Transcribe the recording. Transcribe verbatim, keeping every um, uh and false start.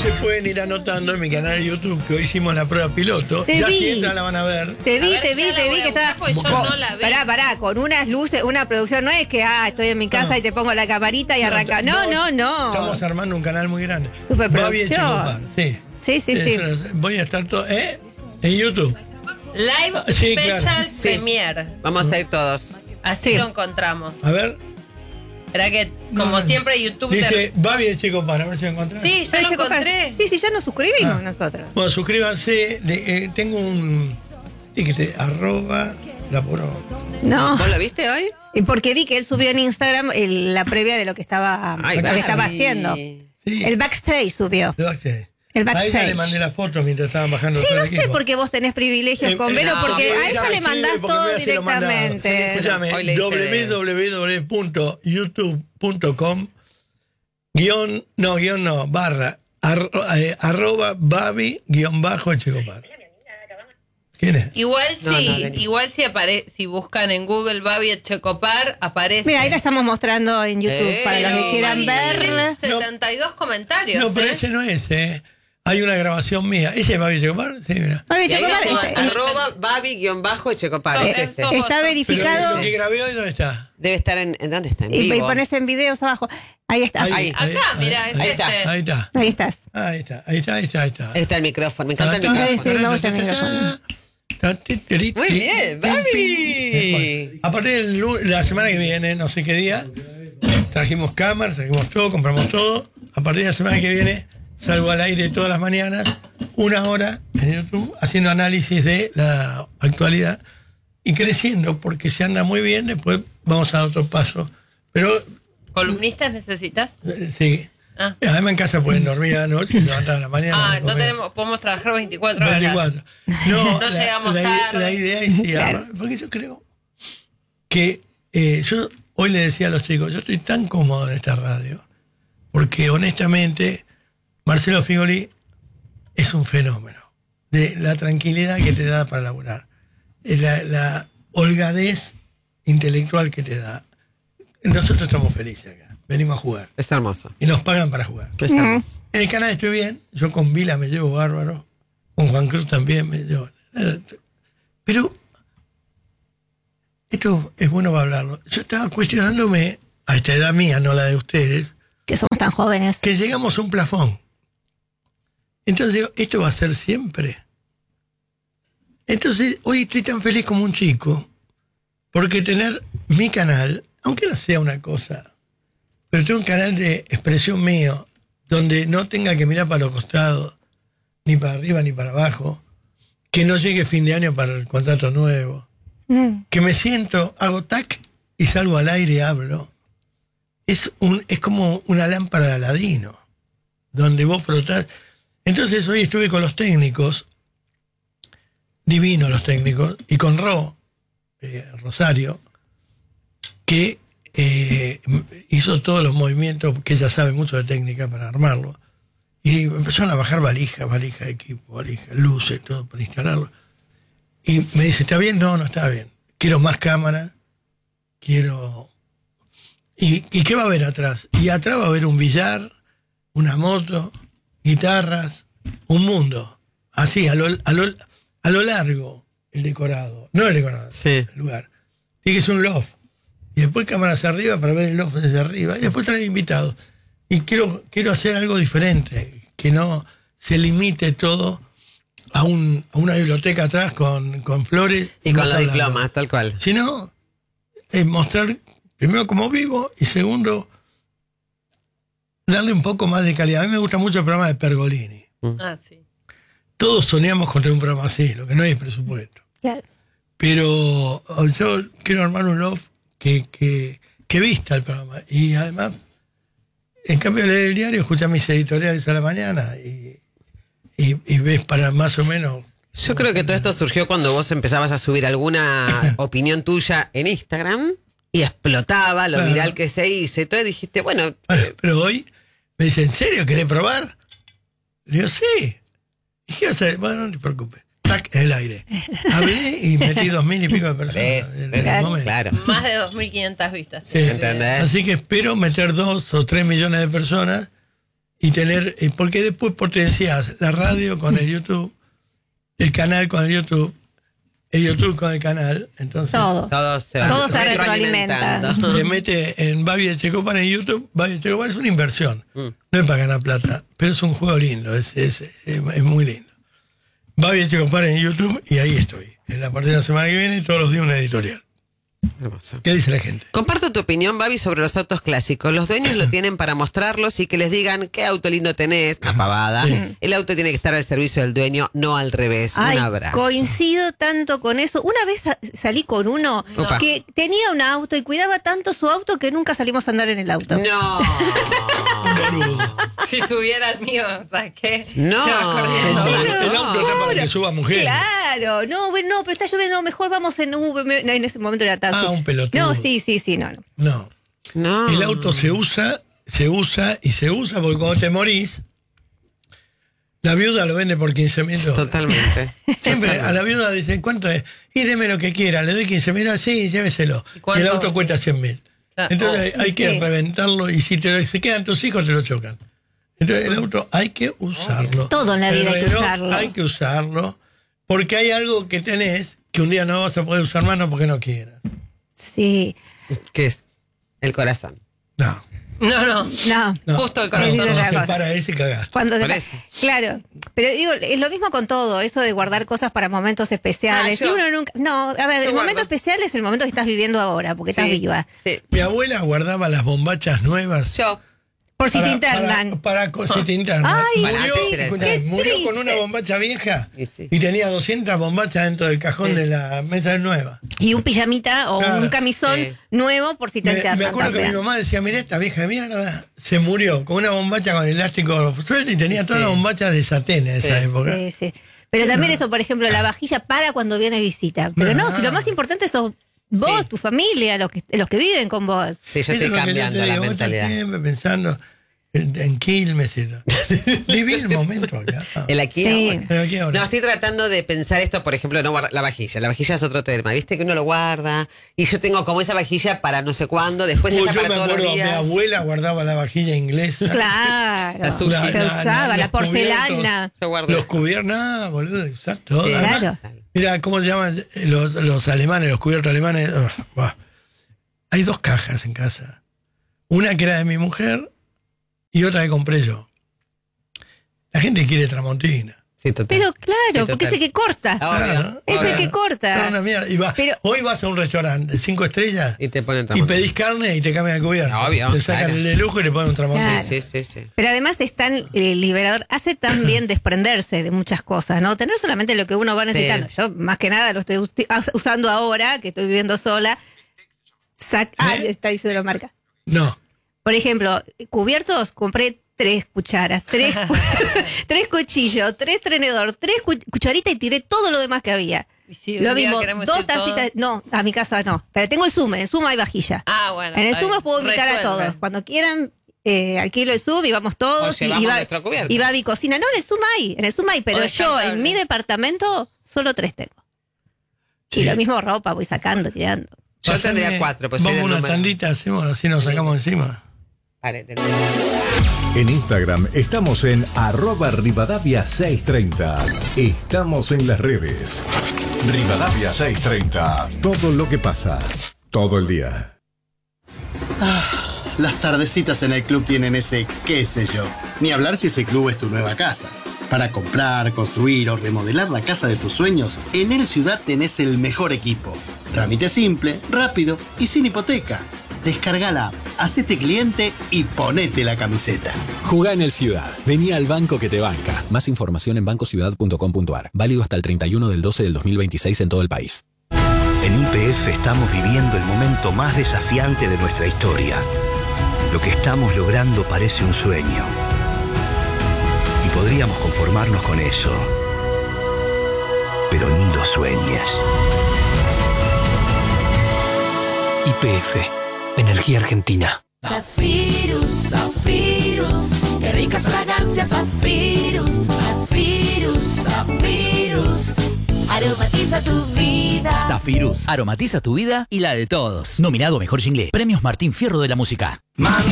se pueden ir anotando en mi canal de YouTube, que hoy hicimos la prueba piloto. Te ya vi. si entran la van a ver. Te vi, A ver, te ya vi, la te voy vi a que estaba. buscar, porque yo no la vi. Pará, pará, con unas luces, una producción. No es que, ah, estoy en mi casa No. y te pongo la camarita y arranca. No, no, no. Estamos armando un canal muy grande. Superproducción. Va bien, Checopar, sí. Sí, sí, sí. Es una- voy a estar todo. ¿Eh? En YouTube. Live Ah, sí, Special claro. Sí. Premier. Vamos a ir todos. Así Sí. lo encontramos. A ver. Espera que, No, como no. siempre, YouTube Dice, va bien, Checopar, a ver si lo encontrás. te... Sí, ya Ay, lo Checo, encontré. Sí, sí, ya nos suscribimos Ah. nosotros. Bueno, suscríbanse. de- eh, tengo un. Dígate, arroba la puro. No. ¿Vos lo viste hoy? Y porque vi que él subió en Instagram el- la previa de lo que estaba, Ay, lo que Gaby. estaba haciendo. Sí. El backstage subió. de backstage. El A ella le backstage. mandé la foto mientras estaban bajando Sí, todo no el sé equipo. por qué vos tenés privilegios Eh, con eh, Velo, no, porque porque a ella ella le escribe mandás porque todo mira, se lo mandaba. directamente. Escúchame, Hoy le hice de- w w w punto youtube punto com guión, no, guión no, barra, arro- eh, arroba babi guión bajo Checopar. ¿Quién es? Igual No, sí, no, vení. igual si apare si buscan en Google Babi Checopar, aparece. Mira, ahí la estamos mostrando en YouTube Eh, para los que Pero, quieran Babi, ver. tenés setenta y dos comentarios. No, pero ¿eh? ese no es, ¿eh? Hay una grabación mía. ¿Ese es Babi Checopar? Sí, mira. Babi Y ahí Checopar dice, está, arroba babi guión bajo Echecopar. Sos- Es ese. sos- está Pero verificado. lo que grabé hoy, ¿dónde está? Debe estar en, ¿en dónde está? En Y, y vivo. pones en videos abajo. Ahí está. Ahí, Ahí. Acá, mirá, es ahí este. está. Ahí está. estás. Ahí está, ahí está, ahí está, ahí está. Ahí está el micrófono. Me encanta el Ah, micrófono. Sí, me gusta el micrófono. Muy bien, Babi. Bueno, a partir de lu- la semana que viene, no sé qué día, trajimos cámaras, trajimos todo, compramos todo. A partir de la semana que viene, salgo al aire todas las mañanas, una hora en YouTube, haciendo análisis de la actualidad y creciendo, porque se anda muy bien, después vamos a otro paso. Pero, ¿Columnistas necesitas? eh, sí. Ah, Además en casa pueden dormir a la noche y levantar a la mañana. ah no comer. tenemos, podemos trabajar veinticuatro horas. veinticuatro. No, No la, llegamos la- tarde. la idea es ir a- porque yo creo que eh, yo hoy le decía a los chicos, yo estoy tan cómodo en esta radio, porque honestamente Marcelo Figoli es un fenómeno de la tranquilidad que te da para laburar, eh, la, la holgadez intelectual que te da. Nosotros estamos felices acá, venimos a jugar Es hermoso. y nos pagan para jugar. Es hermoso. En el canal estoy bien, yo con Vila me llevo bárbaro, con Juan Cruz también me llevo. Pero esto es bueno para hablarlo. Yo estaba cuestionándome, a esta edad mía, no la de ustedes, Que somos tan jóvenes. que llegamos a un plafón. Entonces digo, ¿esto va a ser siempre? Entonces hoy estoy tan feliz como un chico, porque tener mi canal, aunque no sea una cosa, pero tengo un canal de expresión mío, donde no tenga que mirar para los costados, ni para arriba ni para abajo, que no llegue fin de año para el contrato nuevo, Mm. que me siento, hago tac y salgo al aire y hablo. Es, un, es como una lámpara de Aladino, donde vos frotás. Entonces hoy estuve con los técnicos, divinos los técnicos, y con Ro, eh, Rosario, que eh, hizo todos los movimientos, que ella sabe mucho de técnica para armarlo. Y empezaron a bajar valija, valija de equipo, valija, luces, todo para instalarlo. Y me dice, ¿está bien? No, no está bien. Quiero más cámara, quiero... ¿Y, ¿Y qué va a haber atrás? Y atrás va a haber un billar, una moto, guitarras, un mundo. Así, a lo, a lo, a lo largo, el decorado. No el decorado, Sí. el lugar. Tiene que ser un loft. Y después cámaras arriba para ver el loft desde arriba. Y después traer invitados. Y quiero, quiero hacer algo diferente, que no se limite todo a, un, a una biblioteca atrás con, con flores. Y con más los hablando. diplomas, tal cual. Sino eh, mostrar, primero, cómo vivo, y segundo, darle un poco más de calidad. A mí me gusta mucho el programa de Pergolini. Ah, sí. Todos soñamos con tener un programa así, lo que no hay presupuesto. Claro. Pero yo quiero armar un loft que, que, que vista el programa. Y además, en cambio, leer el diario, escuchar mis editoriales a la mañana y, y, y ves para más o menos. Yo creo que todo esto surgió cuando vos empezabas a subir alguna opinión tuya en Instagram y explotaba lo Claro. viral que se hizo. Y entonces dijiste, bueno, Bueno, pero hoy me dice, ¿en serio querés probar? Le digo, sí. ¿Y qué vas a hacer? Bueno, no te preocupes. Tac, en el aire. Hablé y metí dos mil y pico de personas. ves, en ves, el momento. claro. Más de dos mil quinientas vistas. Sí. ¿Entendés? Así que espero meter dos o tres millones de personas y tener, eh, porque después potenciás la radio con el YouTube, el canal con el YouTube, el YouTube con el canal, entonces Todo. Todo se, Todo se retroalimenta. retroalimentando. se mete en Babi de Checopar en YouTube. Babi de Checopar es una inversión, Mm. no es para ganar plata, pero es un juego lindo, es, es, es, es muy lindo. Babi de Checopar en YouTube y ahí estoy. En la partida de la semana que viene, todos los días una editorial. Hermoso. ¿Qué dice la gente? Comparto tu opinión, Babi, sobre los autos clásicos. Los dueños lo tienen para mostrarlos y que les digan qué auto lindo tenés, una pavada. Sí. El auto tiene que estar al servicio del dueño, no al revés. Ay, Un abrazo. coincido tanto con eso. Una vez sa- salí con uno Opa. que tenía un auto y cuidaba tanto su auto que nunca salimos a andar en el auto. No. Boludo. Si subiera el mío, ¿sabes qué? No. Se va corriendo. El, Pero- el auto está para que suba mujer. Claro, no, bueno, no, pero está lloviendo, mejor vamos en Uber. Me- No, en ese momento era taxi. Ah, un pelotudo. No, sí, sí, sí, no, no. No. No. El auto se usa, se usa y se usa porque cuando te morís, la viuda lo vende por quince mil dólares. Totalmente. Siempre a la viuda dicen, ¿cuánto es? Y deme lo que quiera, le doy quince mil, sí, lléveselo. ¿Y Y, cuánto? el auto cuesta cien mil. Ah, Entonces oh, hay, hay que sí. reventarlo y si te lo, se quedan tus hijos te lo chocan. Entonces el auto hay que usarlo. Todo en la El vida hay que reloj usarlo. Hay que usarlo porque hay algo que tenés que un día no vas a poder usar más no porque no quieras. Sí. ¿Qué es? El corazón. No. No, no. No. no. Justo el No, corazón. cuando Otra se cosa. para ese cagaste. Cuando Por te- eso. Claro, pero digo, es lo mismo con todo, eso de guardar cosas para momentos especiales. Ah, yo. Y uno nunca, no, a ver, Yo el momento guardo. especial es el momento que estás viviendo ahora, porque estás Sí, viva. sí. Mi abuela guardaba las bombachas nuevas. Yo. Por si te Para- internan. Para, para co- si te internan. Ay, murió, Para antes era escuchá, eso. Qué murió triste. con una bombacha vieja Y sí. y tenía doscientas bombachas dentro del cajón Sí. de la mesa nueva. Y un pijamita o Claro. un camisón Sí. nuevo por si te Me, internan. me acuerdo que mi también. mamá decía, mira esta vieja de mierda, se murió con una bombacha con elástico suelto y tenía todas Sí. las bombachas de satén en esa Sí. época. Sí, sí. Pero también eso, por ejemplo, la vajilla para cuando viene visita. Pero no, Ah. si lo más importante sos vos, Sí. tu familia, los que, los que viven con vos. Sí, yo Eso estoy es lo que yo cambiando te la digo, vos estás mentalidad. siempre pensando en, en Quilmes y todo. Viví el momento acá. El aquí y Sí. ahora. El aquí y ahora. No, estoy tratando de pensar esto, por ejemplo, no guardar la vajilla. La vajilla es otro tema, ¿viste? Que uno lo guarda. Y yo tengo como esa vajilla para no sé cuándo, después Uy, esa yo para me todos los acuerdo, mi días. abuela guardaba la vajilla inglesa. Claro. La Se sushi. La- usaba, la, los porcelana. Yo guardo Los eso. cubiertos, no, boludo, usar todo. Sí, Además, claro. Mira, ¿cómo se llaman los, los alemanes, los cubiertos alemanes? Oh, buah. Hay dos cajas en casa. Una que era de mi mujer y otra que compré yo. La gente quiere Tramontina. Sí, total. Pero claro, Sí, porque es total. el que corta. Obvio, Es el obvio. que Son corta. una mierda. Y va- Pero- hoy vas a un restaurante de cinco estrellas Y te ponen y tramontana. pedís carne y te cambian el cubierto. Obvio, Te sacan claro. el de lujo y le ponen un Tramontina. Claro. Sí, sí, sí. Pero además es tan eh, liberador, hace tan bien desprenderse de muchas cosas, ¿no? Tener solamente lo que uno va necesitando. Sí. Yo más que nada lo estoy usti- as- usando ahora, que estoy viviendo sola. Sac- ah, ¿Eh? está diciendo la marca. No. Por ejemplo, cubiertos, compré tres cucharas, tres, cu- tres cuchillos, tres tenedor, tres cu- cucharitas y tiré todo lo demás que había. Y si un Lo día mismo, queremos dos ir todos- tacitas. No, a mi casa no. Pero tengo el Zoom, en el Zoom hay vajilla. Ah, bueno. en el está Zoom bien. os puedo invitar a Resuelve. todos. Cuando quieran, eh, alquilo el Zoom y vamos todos. O y, llevamos y va, nuestro cubierto. y va a mi cocina. No, en el Zoom hay, en el Zoom hay, pero O yo descartable. en mi departamento solo tres tengo. Y Sí. lo mismo ropa, voy sacando, tirando. Yo Pasame- tendría cuatro, pues soy Vamos del una número. tandita, hacemos así nos sacamos encima. Vale, te- En Instagram estamos en arroba Rivadavia seiscientos treinta. Estamos en las redes. Rivadavia seiscientos treinta. Todo lo que pasa. Todo el día. Las tardecitas en el club tienen ese qué sé yo. Ni hablar si ese club es tu nueva casa. Para comprar, construir o remodelar la casa de tus sueños, en El Ciudad tenés el mejor equipo. Trámite simple, rápido y sin hipoteca. Descarga la app, hacete cliente y ponete la camiseta. Jugá en el Ciudad. Vení al banco que te banca. Más información en banco ciudad punto com punto ar. Válido hasta el treinta y uno del doce del dos mil veintiséis en todo el país. En Y P F estamos viviendo el momento más desafiante de nuestra historia. Lo que estamos logrando parece un sueño. Y podríamos conformarnos con eso. Pero ni lo sueñes. Y P F, Energía Argentina. Zafirus, Zafirus, qué ricas fragancias, Zafirus, Zafirus, Zafirus, aromatiza tu vida. Zafirus, aromatiza tu vida y la de todos. Nominado a Mejor Jingle. Premios Martín Fierro de la Música.